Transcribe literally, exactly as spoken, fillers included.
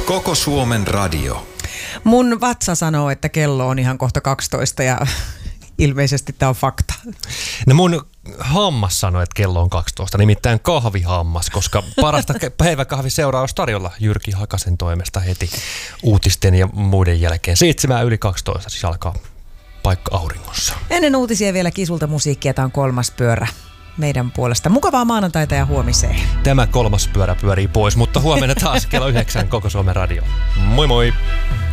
Koko Suomen radio. Mun vatsa sanoo, että kello on ihan kohta kaksitoista ja ilmeisesti tämä on fakta. No mun hammas sanoi, että kello on kaksitoista, nimittäin kahvihammas, koska parasta päiväkahviseuraa olisi tarjolla Jyrki Hakasen toimesta heti uutisten ja muiden jälkeen. Seitsemää yli kaksitoista, siis alkaa paikka auringossa. Ennen uutisia vielä Kisulta musiikkia, tämä on kolmas pyörä meidän puolesta. Mukavaa maanantaita ja huomiseen. Tämä kolmas pyörä pyörii pois, mutta huomenna taas kello yhdeksän Koko Suomen radio. Moi moi!